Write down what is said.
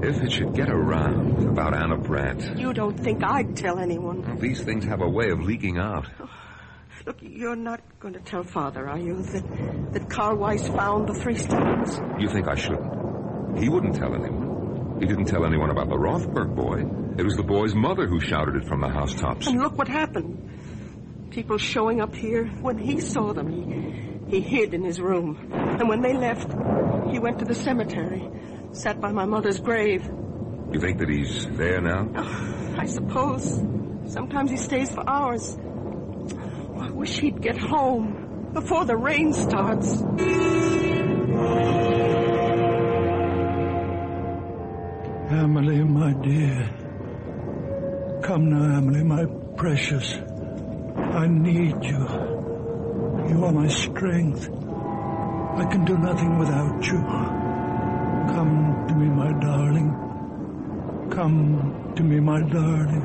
If it should get around about Anna Brandt... You don't think I'd tell anyone? Well, these things have a way of leaking out. Oh, look, you're not going to tell Father, are you, that Carl Weiss found the 3 stones? You think I shouldn't? He wouldn't tell anyone. He didn't tell anyone about the Rothberg boy. It was the boy's mother who shouted it from the housetops. And look what happened. People showing up here. When he saw them, he hid in his room. And when they left, he went to the cemetery, sat by my mother's grave. You think that he's there now? Oh, I suppose. Sometimes he stays for hours. Oh, I wish he'd get home before the rain starts. Emily, my dear. Come now, Emily, my precious. I need you. You are my strength. I can do nothing without you. Come to me, my darling. Come to me, my darling.